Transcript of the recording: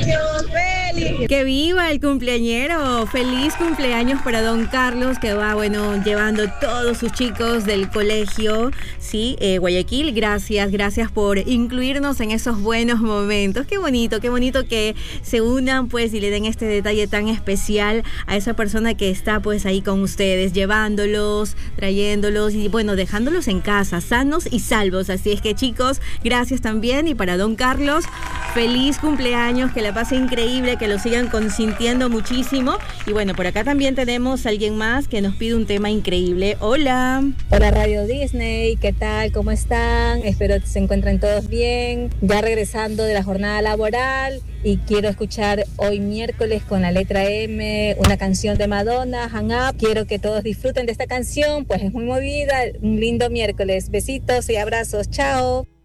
Que viva el cumpleañero. Feliz cumpleaños para don Carlos, que va, bueno, llevando todos sus chicos del colegio, sí, Guayaquil. Gracias por incluirnos en esos buenos momentos. Qué bonito que se unan, pues, y le den este detalle tan especial a esa persona que está, pues, ahí con ustedes, llevándolos, trayéndolos y, bueno, dejándolos en casa, sanos y salvos. Así es que, chicos, gracias también. Y para don Carlos, feliz cumpleaños, que la pase increíble, que lo sigan consintiendo muchísimo. Y bueno, por acá también tenemos a alguien más que nos pide un tema increíble. Hola. Hola Radio Disney, ¿qué tal? ¿Cómo están? Espero que se encuentren todos bien. Ya regresando de la jornada laboral y quiero escuchar hoy miércoles con la letra M, una canción de Madonna, Hang Up. Quiero que todos disfruten de esta canción, pues es muy movida. Un lindo miércoles. Besitos y abrazos. Chao.